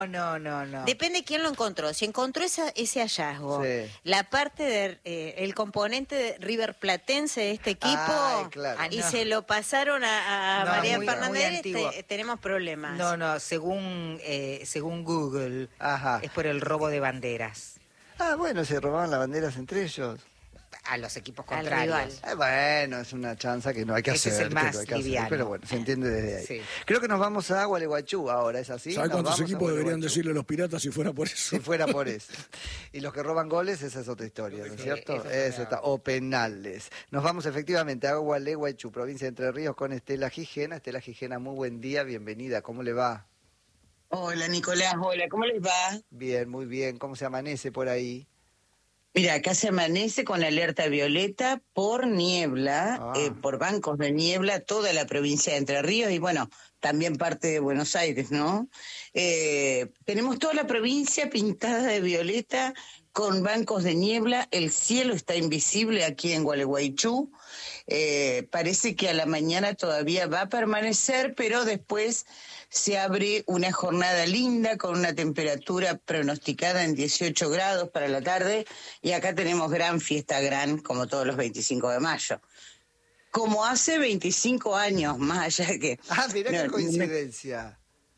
No. Depende quién lo encontró. Si encontró ese hallazgo, Sí. la parte el componente de River Platense de este equipo, Ay, claro. y no. se lo pasaron a No, María muy Fernández, antiguo. tenemos problemas. No, según Google, Ajá. es por el robo de banderas Ah, bueno, se robaban las banderas entre ellos. a los equipos Al contrarios. rival. Bueno, es una chanza que no hay que Ese hacer. es el más que no hay que hacer, liviano. pero bueno, se entiende desde ahí. Sí. Creo que nos vamos a Gualeguaychú ahora, ¿es así? ¿Sabes Nos cuántos vamos a equipos deberían Gualeguaychú. decirle a los piratas si fuera por eso? Si fuera por eso. Y los que roban goles, esa es otra historia, ¿no es Sí, cierto? eso Eso está. O penales. Nos vamos efectivamente a Gualeguaychú, provincia de Entre Ríos, con Estela Gijena. Estela Gijena, muy buen día, bienvenida. ¿Cómo le va? Hola Nicolás, hola, ¿cómo les va? Bien, muy bien. ¿Cómo se amanece por ahí? Mira, acá se amanece con alerta violeta por niebla, por bancos de niebla, toda la provincia de Entre Ríos y bueno, también parte de Buenos Aires, ¿no? Tenemos toda la provincia pintada de violeta con bancos de niebla, el cielo está invisible aquí en Gualeguaychú, parece que a la mañana todavía va a permanecer, pero después se abre una jornada linda con una temperatura pronosticada en 18 grados para la tarde y acá tenemos gran fiesta como todos los 25 de mayo. Como hace 25 años, más allá de que... Ah, mirá qué coincidencia.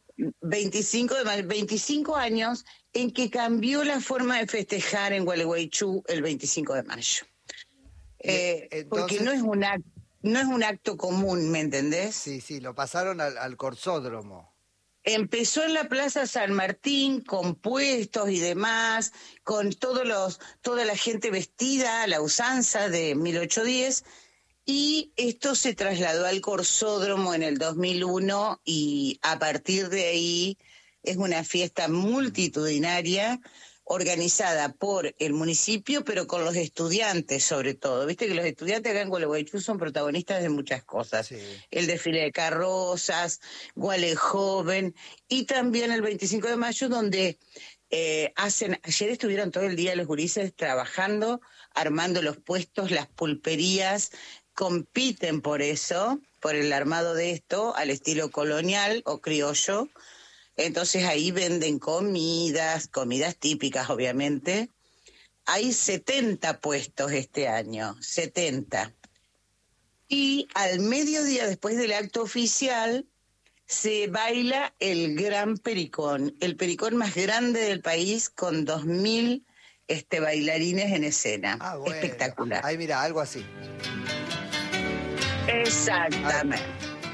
25 de mayo, 25 años en que cambió la forma de festejar en Gualeguaychú el 25 de mayo. Entonces, porque no es un acto común, ¿me entendés? Sí, lo pasaron al Corsódromo. Empezó en la Plaza San Martín con puestos y demás, con toda la gente vestida a la usanza de 1810, y esto se trasladó al Corsódromo en el 2001 y a partir de ahí es una fiesta multitudinaria organizada por el municipio, pero con los estudiantes sobre todo. Viste que los estudiantes acá en Gualeguaychú son protagonistas de muchas cosas. Sí. El desfile de carrozas, Guale Joven, y también el 25 de mayo, donde ayer estuvieron todo el día los gurises trabajando, armando los puestos, las pulperías, compiten por eso, por el armado de esto, al estilo colonial o criollo. Entonces ahí venden comidas típicas obviamente. Hay 70 puestos este año, 70. Y al mediodía, después del acto oficial, se baila el Gran Pericón, el pericón más grande del país con 2000 bailarines en escena. Ah, bueno. Espectacular. Ahí mira, algo así. Exactamente.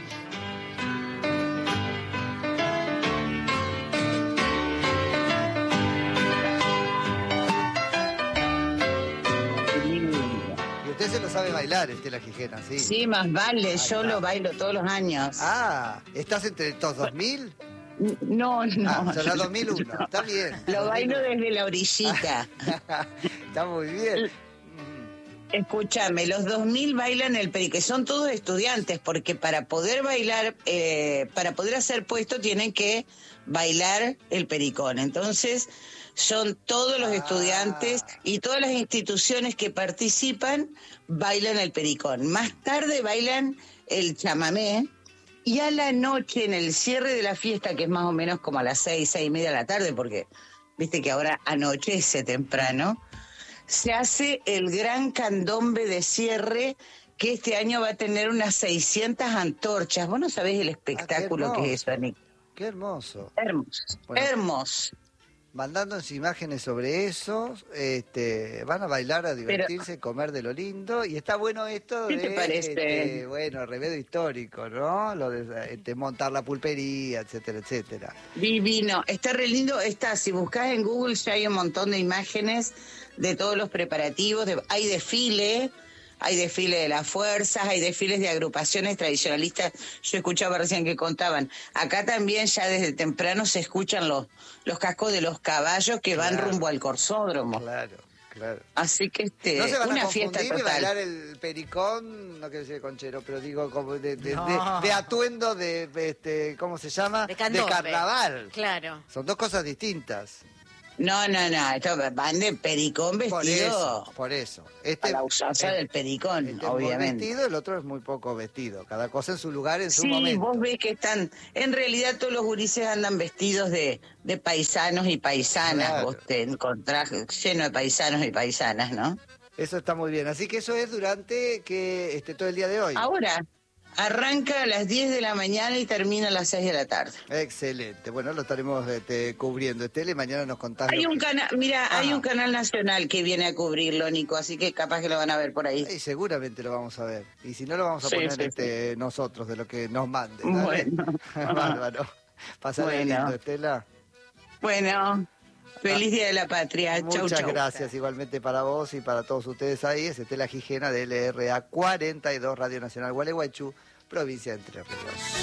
Y usted se lo sabe bailar, Estela Gijena, ¿sí? Sí, más vale, Ahí yo va. lo bailo todos los años. Ah, ¿estás entre estos 2000? No. Ah, son las 2001, está bien. Lo 2001. bailo desde la orillita. Está muy bien. Escúchame, los 2000 bailan el que son todos estudiantes, porque para poder bailar, para poder hacer puesto tienen que bailar el pericón. Entonces, son todos los estudiantes y todas las instituciones que participan bailan el pericón. Más tarde bailan el chamamé y a la noche, en el cierre de la fiesta, que es más o menos como a las 6:30 de la tarde, porque viste que ahora anochece temprano, se hace el gran candombe de cierre, que este año va a tener unas 600 antorchas. Vos no sabés el espectáculo que es eso, Nick. Qué hermoso. Hermoso, Bueno. hermoso. Mandándonos imágenes sobre eso, van a bailar, a divertirse, comer de lo lindo, y está bueno esto ¿Qué de, te parece? remedio histórico, ¿no? Lo de montar la pulpería, etcétera, etcétera. Divino, está re lindo, si buscás en Google ya hay un montón de imágenes de todos los preparativos, hay desfile de las fuerzas, hay desfiles de agrupaciones tradicionalistas. Yo escuchaba recién que contaban. Acá también ya desde temprano se escuchan los cascos de los caballos que van rumbo al Corsódromo. Claro. Así que no se van una a fiesta confundir y total. bailar el pericón, no quiero decir conchero, pero digo como de No. atuendo de ¿cómo se llama? De candombe. carnaval. Claro. Son dos cosas distintas. No, estos van de pericón vestido Por eso. a la usanza del pericón, este es muy obviamente. vestido, el otro es muy poco vestido. Cada cosa en su lugar, en su Sí, momento. vos ves que están, en realidad todos los gurises andan vestidos de paisanos y paisanas, Claro. vos te encontrás lleno de paisanos y paisanas, ¿no? Eso está muy bien. Así que eso es durante todo el día de hoy. Ahora, arranca a las 10 de la mañana y termina a las 6 de la tarde. Excelente. Bueno, lo estaremos cubriendo, Estela, y mañana nos contás. Hay lo un que- canal, mira, hay Ajá. un canal nacional que viene a cubrirlo, Nico, así que capaz que lo van a ver por ahí. Y seguramente lo vamos a ver. Y si no, lo vamos a Sí, poner sí, nosotros, de lo que nos mande. ¿dale? Bueno. Bárbaro. Pasar Bueno. lindo, Estela. Bueno, feliz Día de la Patria. Chau, Muchas chau. gracias igualmente para vos y para todos ustedes ahí. Es Estela Gijena de LRA 42, Radio Nacional Gualeguaychú, provincia de Entre Ríos.